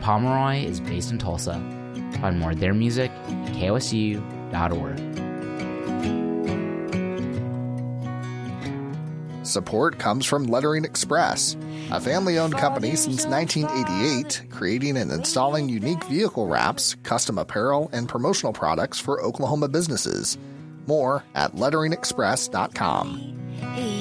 Pomeroy is based in Tulsa. Find more of their music at kosu.org. Support comes from Lettering Express, a family-owned company since 1988, creating and installing unique vehicle wraps, custom apparel, and promotional products for Oklahoma businesses. More at letteringexpress.com.